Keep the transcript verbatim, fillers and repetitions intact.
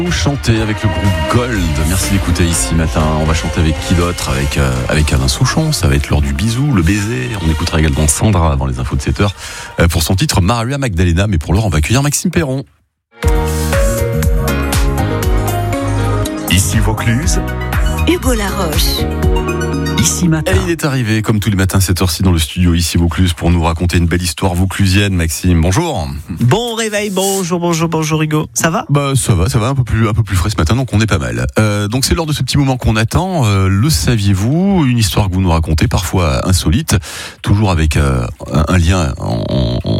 Chanter avec le groupe Gold. Merci d'écouter ici matin. On va chanter avec qui d'autre? Avec, euh, avec Alain Souchon. Ça va être l'heure du bisou, le baiser. On écoutera également Sandra avant les infos de sept heures euh, pour son titre Maria Magdalena. Mais pour l'heure, on va accueillir Maxime Perron. Ici Vaucluse, Hugo Laroche. Ici matin. Et il est arrivé, comme tous les matins, cette heure-ci dans le studio ici Vaucluse pour nous raconter une belle histoire vauclusienne. Maxime, bonjour. Bon réveil, bonjour, bonjour, bonjour Hugo. Ça va? Bah ça va, ça va un peu plus, un peu plus frais ce matin, donc on est pas mal. Euh, donc c'est l'heure de ce petit moment qu'on attend. Euh, le saviez-vous? Une histoire que vous nous racontez, parfois insolite, toujours avec euh, un, un lien en, en,